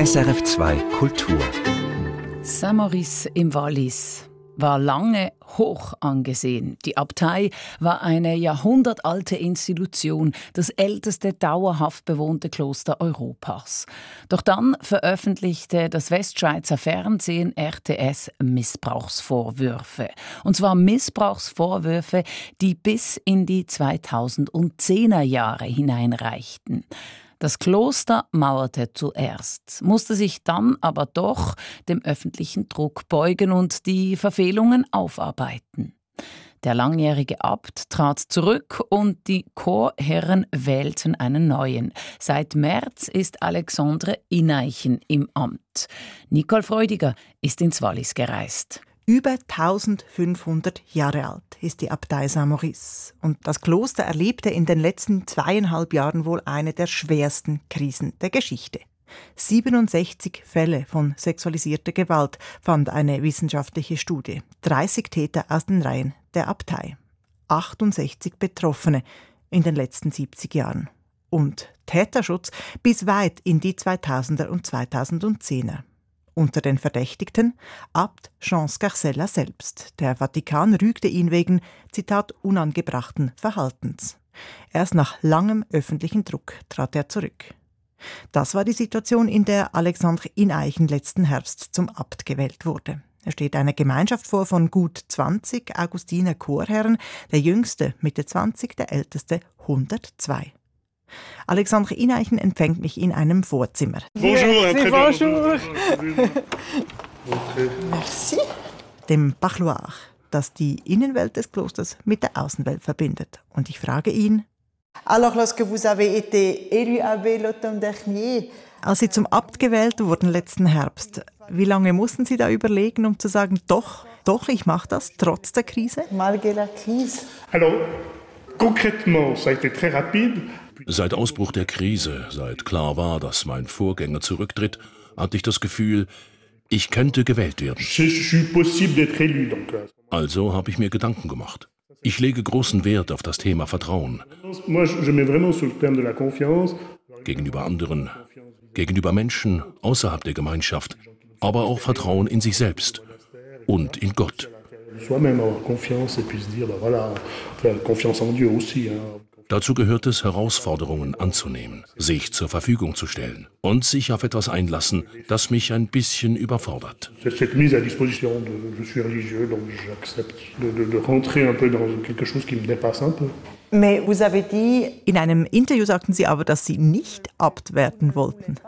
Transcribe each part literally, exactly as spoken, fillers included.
S R F zwei Kultur. Saint-Maurice im Wallis war lange hoch angesehen. Die Abtei war eine jahrhundertalte Institution, das älteste dauerhaft bewohnte Kloster Europas. Doch dann veröffentlichte das Westschweizer Fernsehen R T S Missbrauchsvorwürfe. Und zwar Missbrauchsvorwürfe, die bis in die zweitausendzehner Jahre hineinreichten. Das Kloster mauerte zuerst, musste sich dann aber doch dem öffentlichen Druck beugen und die Verfehlungen aufarbeiten. Der langjährige Abt trat zurück und die Chorherren wählten einen neuen. Seit März ist Alexandre Ineichen im Amt. Nicole Freudiger ist ins Wallis gereist. Über eintausendfünfhundert Jahre alt ist die Abtei Saint-Maurice. Und das Kloster erlebte in den letzten zweieinhalb Jahren wohl eine der schwersten Krisen der Geschichte. siebenundsechzig Fälle von sexualisierter Gewalt fand eine wissenschaftliche Studie. dreißig Täter aus den Reihen der Abtei. achtundsechzig Betroffene in den letzten siebzig Jahren. Und Täterschutz bis weit in die zweitausender und zweitausendzehner. Unter den Verdächtigten Abt Jean Scarcella selbst. Der Vatikan rügte ihn wegen, Zitat, unangebrachten Verhaltens. Erst nach langem öffentlichen Druck trat er zurück. Das war die Situation, in der Alexandre Ineichen letzten Herbst zum Abt gewählt wurde. Er steht einer Gemeinschaft vor von gut zwanzig Augustiner Chorherren, der jüngste Mitte zwanzig, der älteste hundertzwei. Alexandre Ineichen empfängt mich in einem Vorzimmer. Bonjour, Merci, bonjour. Merci. Dem Parloir, das die Innenwelt des Klosters mit der Außenwelt verbindet. Und ich frage ihn: Alors, lorsque vous avez été élu abbé l'automne dernier, Als Sie zum Abt gewählt wurden letzten Herbst, wie lange mussten Sie da überlegen, um zu sagen, doch, doch, ich mache das, trotz der Krise? malgré la crise? Alors, concrètement, ça a été très rapide. Seit Ausbruch der Krise, seit klar war, dass mein Vorgänger zurücktritt, hatte ich das Gefühl, ich könnte gewählt werden. Je suis possible d'être élu, donc. Also habe ich mir Gedanken gemacht. Ich lege großen Wert auf das Thema Vertrauen. Moi, je mets vraiment sur le terme de la confiance. Gegenüber anderen, gegenüber Menschen außerhalb der Gemeinschaft, aber auch Vertrauen in sich selbst und in Gott. Soi-même avoir confiance et puis se dire, ben voilà, enfin, confiance en Dieu aussi. Hein. Dazu gehört es, Herausforderungen anzunehmen, sich zur Verfügung zu stellen und sich auf etwas einlassen, das mich ein bisschen überfordert. Cette mise à disposition, de, je suis religieux, donc j'accepte de, de, de rentrer un peu dans quelque chose qui me dépasse un peu. Mais vous avez dit... In einem Interview sagten Sie aber, dass Sie nicht Abt werden wollten.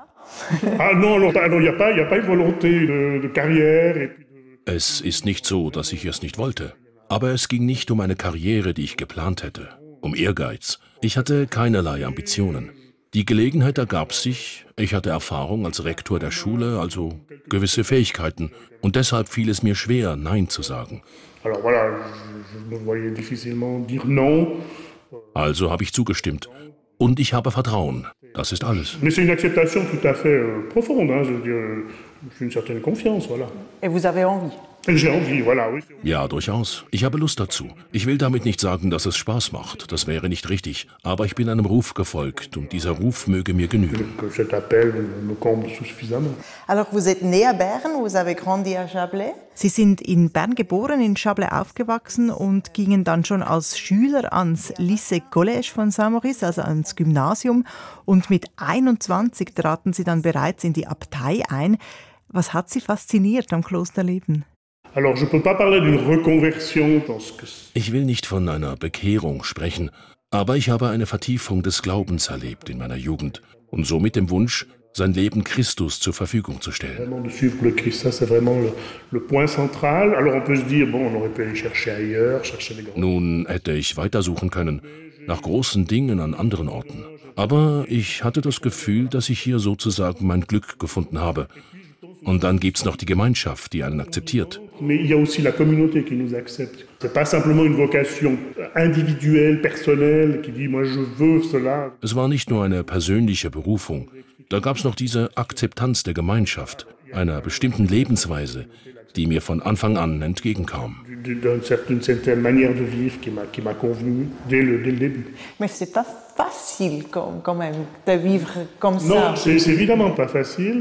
Ah non, alors, il n'y a pas, il y a pas une volonté de, de carrière. Et puis de... Es ist nicht so, dass ich es nicht wollte. Aber es ging nicht um eine Karriere, die ich geplant hätte. Um Ehrgeiz. Ich hatte keinerlei Ambitionen. Die Gelegenheit ergab sich, ich hatte Erfahrung als Rektor der Schule, also gewisse Fähigkeiten. Und deshalb fiel es mir schwer, Nein zu sagen. Alors voilà, je, je me voyais difficilement dire non. Also habe ich zugestimmt. Und ich habe Vertrauen. Das ist alles. Mais c'est une acceptation tout à fait euh, profonde, hein, je veux dire, j'ai une certaine confiance, voilà. Et vous avez envie? J'ai envie, voilà, oui. Ja, durchaus. Ich habe Lust dazu. Ich will damit nicht sagen, dass es Spaß macht. Das wäre nicht richtig. Aber ich bin einem Ruf gefolgt und dieser Ruf möge mir genügen. Que cet appel me comble suffisamment. Alors, vous êtes né à Berne, vous avez grandi à Chablais? Sie sind in Bern geboren, in Chablais aufgewachsen und gingen dann schon als Schüler ans Lycée Collège von Saint-Maurice, also ans Gymnasium. Und mit einundzwanzig traten Sie dann bereits in die Abtei ein. Was hat Sie fasziniert am Klosterleben? Alors, je peux pas parler d'une reconversion parce que... Ich will nicht von einer Bekehrung sprechen, aber ich habe eine Vertiefung des Glaubens erlebt in meiner Jugend und somit dem Wunsch, sein Leben Christus zur Verfügung zu stellen. Vraiment de suivre le Christ, ça c'est vraiment le, le point central. Alors on peut se dire, bon, on aurait pu aller chercher ailleurs, chercher des grands... Nun hätte ich weitersuchen können, nach großen Dingen an anderen Orten. Aber ich hatte das Gefühl, dass ich hier sozusagen mein Glück gefunden habe. Und dann gibt's noch die Gemeinschaft, die einen akzeptiert. Mais il y a aussi la communauté qui nous accepte. C'est pas simplement une vocation individuelle, personnelle, qui dit, moi je veux cela. Es war nicht nur eine persönliche Berufung. Da gab's noch diese Akzeptanz der Gemeinschaft, einer bestimmten Lebensweise, die mir von Anfang an entgegenkam. D'une certaine manière de vivre qui m'a qui m'a convenu dès le dès le début. Mais c'est pas facile quand, quand même de vivre comme ça. Non, c'est c'est évidemment pas facile.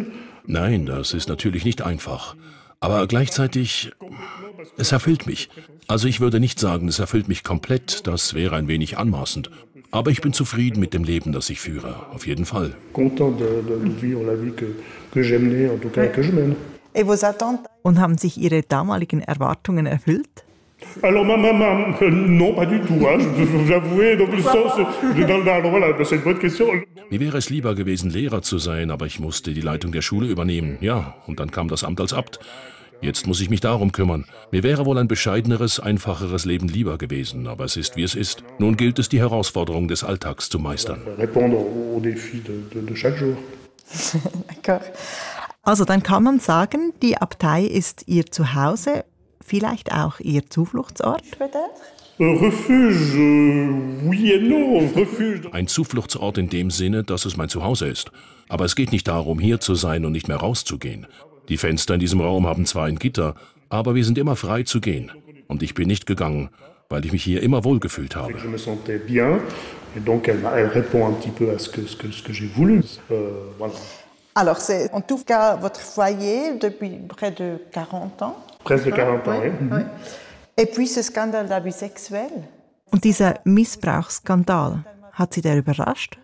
Nein, das ist natürlich nicht einfach. Aber gleichzeitig, es erfüllt mich. Also ich würde nicht sagen, es erfüllt mich komplett, das wäre ein wenig anmaßend. Aber ich bin zufrieden mit dem Leben, das ich führe, auf jeden Fall. Content de, de, de vivre la vie que, que j'ai menée, en tout cas que je mène. Und haben sich Ihre damaligen Erwartungen erfüllt? Alors, ma, ma, ma, non, pas du tout. Hein. Je peux vous avouer, donc le sens, dans, dans, voilà, c'est une bonne question. Mir wäre es lieber gewesen, Lehrer zu sein, aber ich musste die Leitung der Schule übernehmen. Ja, und dann kam das Amt als Abt. Jetzt muss ich mich darum kümmern. Mir wäre wohl ein bescheideneres, einfacheres Leben lieber gewesen, aber es ist, wie es ist. Nun gilt es, die Herausforderung des Alltags zu meistern. Répondre aux défis de, de, de chaque jour. Also dann kann man sagen, die Abtei ist Ihr Zuhause, vielleicht auch Ihr Zufluchtsort? Refuge, oui et non. Refuge. Ein Zufluchtsort in dem Sinne, dass es mein Zuhause ist. Aber es geht nicht darum, hier zu sein und nicht mehr rauszugehen. Die Fenster in diesem Raum haben zwar ein Gitter, aber wir sind immer frei zu gehen. Und ich bin nicht gegangen, weil ich mich hier immer wohlgefühlt habe. Je me sentais bien, et donc elle, elle répond un petit peu à ce que, ce que, ce que j'ai voulu. Euh, voilà. Alors, c'est en tout cas votre foyer depuis près de quarante ans. Presque quarante ans, oui. oui. oui. Et puis ce scandale d'abus sexuels. Und dieser Missbrauchsskandal, hat Sie der überrascht?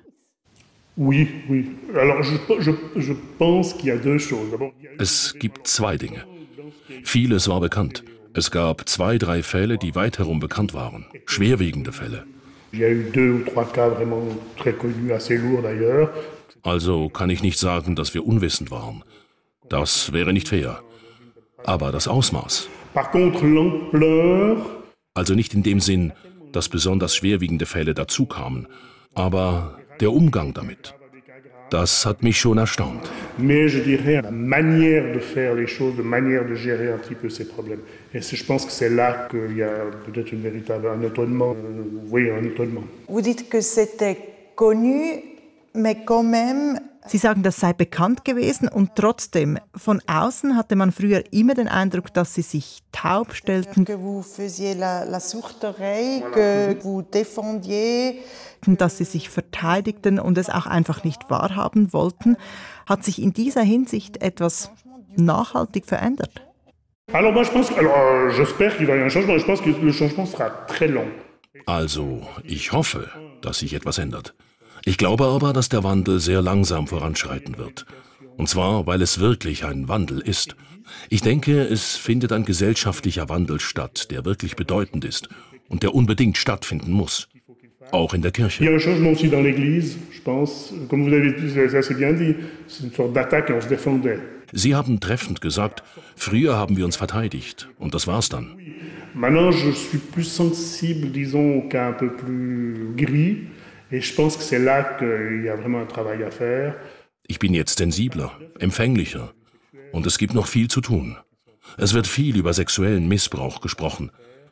Oui, oui. Alors, je, je, je pense qu'il y a deux choses. D'abord, il y a... Es gibt zwei Dinge. Vieles war bekannt. Es gab zwei, drei Fälle, die weit herum bekannt waren. Schwerwiegende Fälle. Il y a eu deux ou trois cas vraiment très connus, assez lourds d'ailleurs. Also kann ich nicht sagen, dass wir unwissend waren. Das wäre nicht fair. Aber das Ausmaß. Par contre, l'ampleur. Also nicht in dem Sinn, dass besonders schwerwiegende Fälle dazukamen, aber der Umgang damit. Das hat mich schon erstaunt. Mais je dirais la manière de faire les choses, la manière de gérer un petit peu ces problèmes. Et je pense que c'est là qu'il y a peut-être une véritable un étonnement. Oui, un étonnement. Vous dites que c'était connu, mais quand même. Sie sagen, das sei bekannt gewesen und trotzdem, von außen hatte man früher immer den Eindruck, dass Sie sich taub stellten, Que vous faisiez la, la sourde oreille, que vous défendiez. dass Sie sich verteidigten und es auch einfach nicht wahrhaben wollten. Hat sich in dieser Hinsicht etwas nachhaltig verändert? Alors moi je pense, alors j'espère qu'il va y avoir un changement. Je pense que le changement sera très long. Also, ich hoffe, dass sich etwas ändert. Ich glaube aber, dass der Wandel sehr langsam voranschreiten wird. Und zwar, weil es wirklich ein Wandel ist. Ich denke, es findet ein gesellschaftlicher Wandel statt, der wirklich bedeutend ist und der unbedingt stattfinden muss. Auch in der Kirche. Il y a un changement aussi dans l'Église, je pense. Comme vous avez dit, assez bien dit, c'est une sorte d'attaque et on se défendait. Sie haben treffend gesagt, früher haben wir uns verteidigt und das war's dann. Maintenant, je suis plus sensible, disons, au cas un peu plus gris. Et je pense que c'est là qu'il y a vraiment un travail à faire. Ich bin jetzt sensibler, empfänglicher und es gibt noch viel zu tun. Es wird viel über sexuellen Missbrauch gesprochen.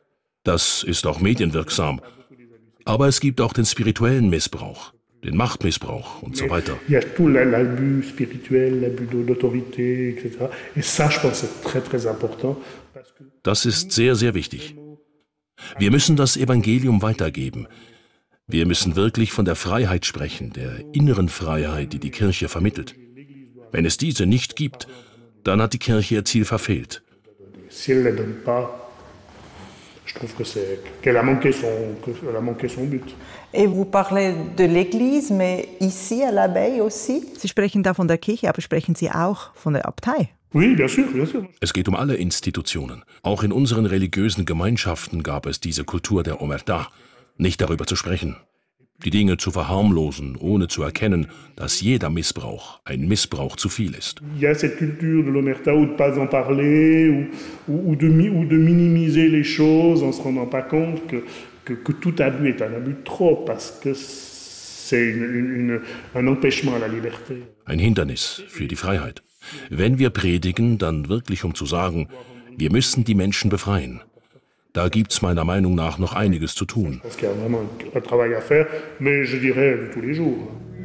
Das ist auch medienwirksam. Aber es gibt auch den spirituellen Missbrauch, den Machtmissbrauch und so weiter. Il y a tout l'abus spirituel, l'abus d'autorité, et cetera. Et ça, je pense, c'est très, très important. Das ist sehr, sehr wichtig. Wir müssen das Evangelium weitergeben. Wir müssen wirklich von der Freiheit sprechen, der inneren Freiheit, die die Kirche vermittelt. Wenn es diese nicht gibt, dann hat die Kirche ihr Ziel verfehlt. Si elle ne donne pas, je trouve que c'est qu'elle a manqué son, qu'elle a manqué son but. Et vous parlez de l'Église, mais ici à l'Abbaye aussi. Sie sprechen da von der Kirche, aber sprechen Sie auch von der Abtei? Oui, bien sûr, bien sûr. Es geht um alle Institutionen. Auch in unseren religiösen Gemeinschaften gab es diese Kultur der Omerta, nicht darüber zu sprechen. Die Dinge zu verharmlosen, ohne zu erkennen, dass jeder Missbrauch ein Missbrauch zu viel ist. Il y a cette culture de l'omerta ou de pas en parler ou, ou, ou, de, ou de minimiser les choses en se rendant pas compte que, que, que tout abus est un abus de trop parce que c'est une, une, un empêchement à la liberté. Ein Hindernis für die Freiheit. Wenn wir predigen, dann wirklich um zu sagen, wir müssen die Menschen befreien. Da gibt's meiner Meinung nach noch einiges zu tun. Je pense qu'il y a vraiment un travail à faire, mais je dirais de tous les jours.